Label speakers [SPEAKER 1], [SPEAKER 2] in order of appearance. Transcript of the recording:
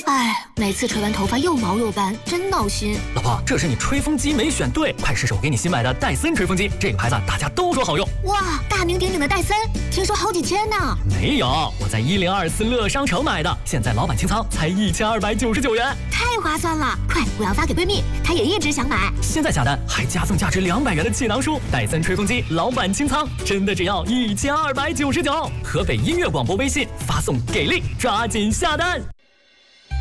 [SPEAKER 1] 哎，每次吹完头发又毛又斑，真闹心。
[SPEAKER 2] 老婆，这是你吹风机没选对，快试试我给你新买的戴森吹风机，这个牌子大家都说好用。
[SPEAKER 1] 哇，大名鼎鼎的戴森，听说好几千呢。
[SPEAKER 2] 没有，我在1024乐商城买的，现在老板清仓才1299元，
[SPEAKER 1] 太划算了！快，我要发给闺蜜，她也一直想买。
[SPEAKER 2] 现在下单还加送价值200元的气囊书，戴森吹风机老板清仓，真的只要1299。河北音乐广播微信发送给力，抓紧下单。